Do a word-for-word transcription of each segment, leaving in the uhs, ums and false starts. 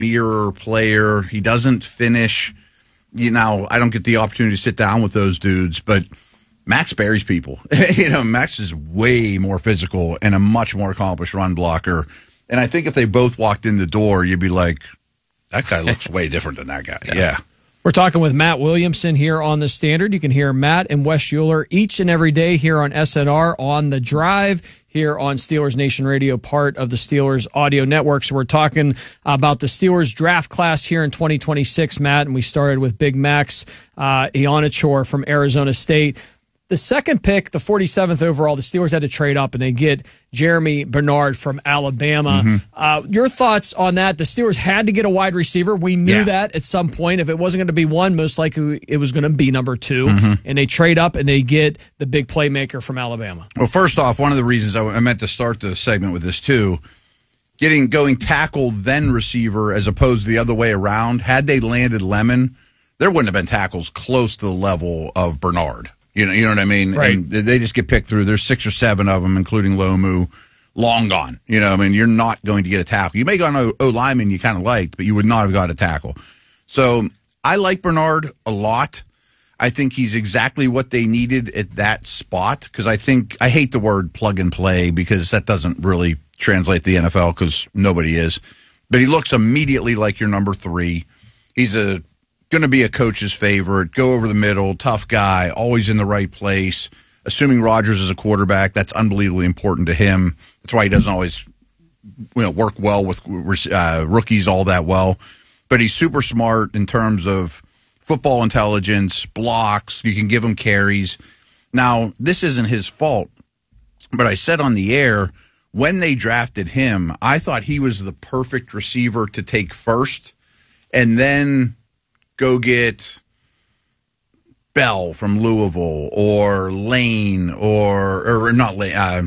beer player. He doesn't finish. You know, I don't get the opportunity to sit down with those dudes, but Max buries people. you know, Max is way more physical and a much more accomplished run blocker. And I think if they both walked in the door, you'd be like, that guy looks way different than that guy. Yeah. yeah. We're talking with Matt Williamson here on The Standard. You can hear Matt and Wes Euler each and every day here on S N R on The Drive, here on Steelers Nation Radio, part of the Steelers Audio Network. So we're talking about the Steelers draft class here in twenty twenty-six, Matt, and we started with Big Max uh, Ionachor from Arizona State. The second pick, the forty-seventh overall, the Steelers had to trade up, and they get Jeremy Bernard from Alabama. Mm-hmm. Uh, your thoughts on that? The Steelers had to get a wide receiver. We knew yeah. that at some point. If it wasn't going to be one, most likely it was going to be number two. Mm-hmm. And they trade up, and they get the big playmaker from Alabama. Well, first off, one of the reasons I meant to start the segment with this, too, getting going tackle, then receiver, as opposed to the other way around. Had they landed Lemon, there wouldn't have been tackles close to the level of Bernard. You know, you know what I mean? Right. And they just get picked through. There's six or seven of them, including Lomu, long gone. You know, I mean, you're not going to get a tackle. You may go on O, o lineman you kind of liked, but you would not have got a tackle. So I like Bernard a lot. I think he's exactly what they needed at that spot, because I think I hate the word plug and play because that doesn't really translate to the N F L because nobody is. But he looks immediately like your number three. He's a going to be a coach's favorite, go over the middle, tough guy, always in the right place. Assuming Rodgers is a quarterback, that's unbelievably important to him. That's why he doesn't always you know, work well with uh, rookies all that well. But he's super smart in terms of football intelligence, blocks. You can give him carries. Now, this isn't his fault, but I said on the air, when they drafted him, I thought he was the perfect receiver to take first, and then go get Bell from Louisville or Lane or or not Lane, uh,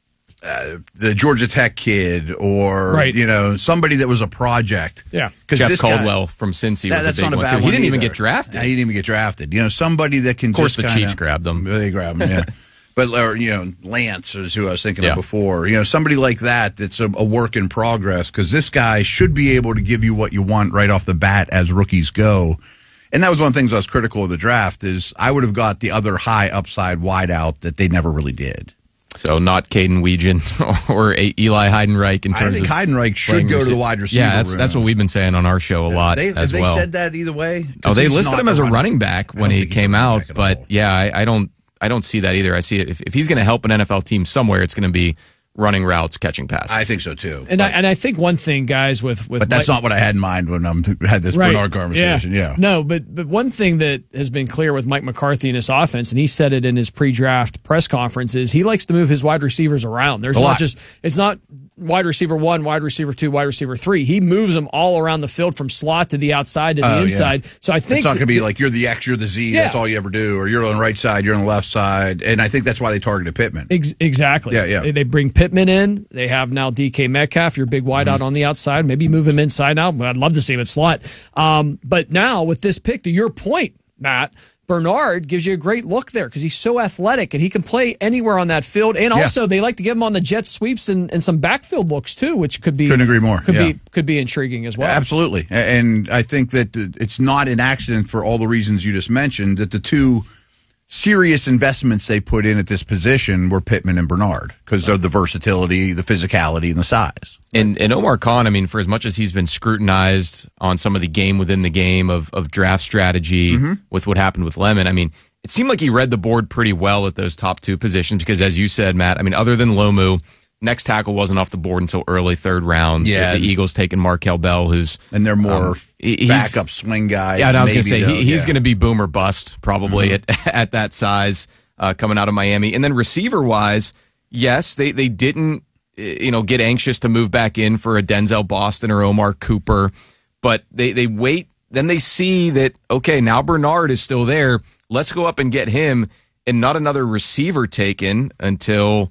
uh, the Georgia Tech kid or right. you know somebody that was a project. Yeah, Jeff this Caldwell guy, from Cincy that, was a big not a one bad too. one He didn't either. even get drafted. Yeah, he didn't even get drafted. You know, somebody that can. Of course, just the kinda, Chiefs grabbed him. They grabbed him. Yeah. But, or, you know, Lance is who I was thinking yeah. of before. You know, somebody like that that's a, a work in progress, because this guy should be able to give you what you want right off the bat as rookies go. And that was one of the things I was critical of the draft is I would have got the other high upside wideout that they never really did. So not Caden Weegan or Eli Heidenreich in terms of I think Heidenreich should go to the wide receiver. Yeah, that's room. that's what we've been saying on our show a lot they, as they well. They said that either way. Oh, they listed not him as a running, running back when he came out, but all. yeah, I, I don't. I don't see that either. I see it. If, if he's going to help an N F L team somewhere, it's going to be running routes, catching passes. I think so too. And I, and I think one thing, guys, with with but that's Mike, not what I had in mind when I um, had this right, Bernard conversation. Yeah. yeah, no, but but one thing that has been clear with Mike McCarthy in this offense, and he said it in his pre-draft press conference, is he likes to move his wide receivers around. There's a not lot. just it's not wide receiver one, wide receiver two, wide receiver three. He moves them all around the field from slot to the outside to the oh, inside. Yeah. So I think it's not going to be like you're the X, you're the Z. Yeah. That's all you ever do, or you're on the right side, you're on the left side, and I think that's why they targeted Pittman. Ex- exactly. Yeah, yeah. They, they bring Pittman in. They have now D K Metcalf, your big wideout mm-hmm. on the outside. Maybe move him inside now. I'd love to see him at slot. Um, but now with this pick, to your point, Matt, Bernard gives you a great look there because he's so athletic and he can play anywhere on that field. And also, yeah. they like to give him on the jet sweeps and, and some backfield looks too, which could be couldn't agree more. Could yeah. be could be intriguing as well. Yeah, absolutely, and I think that it's not an accident for all the reasons you just mentioned that the two serious investments they put in at this position were Pittman and Bernard because of the versatility, the physicality, and the size. And and Omar Khan, I mean, for as much as he's been scrutinized on some of the game within the game of, of draft strategy mm-hmm. with what happened with Lemon, I mean, it seemed like he read the board pretty well at those top two positions because, as you said, Matt, I mean, other than Lomu, next tackle wasn't off the board until early third round. Yeah. The, the Eagles taking Markel Bell, who's... And they're more um, he, backup swing guy. Yeah, and I was going to say, though, he, he's yeah. going to be boom or bust probably mm-hmm. at, at that size uh, coming out of Miami. And then receiver-wise, yes, they, they didn't you know, get anxious to move back in for a Denzel Boston or Omar Cooper, but they, they wait. Then they see that, okay, now Bernard is still there. Let's go up and get him, and not another receiver taken until,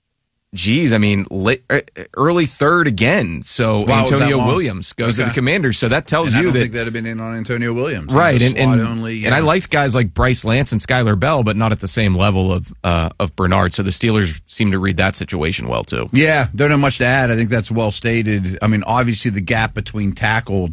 geez, I mean, late, early third again. So wow, Antonio Williams goes okay. to the Commanders. So that tells and you I don't that think that'd have been in on Antonio Williams, right? And and, only, yeah. and I liked guys like Bryce Lance and Skylar Bell, but not at the same level of uh, of Bernard. So the Steelers seem to read that situation well too. Yeah, don't have much to add. I think that's well stated. I mean, obviously the gap between tackle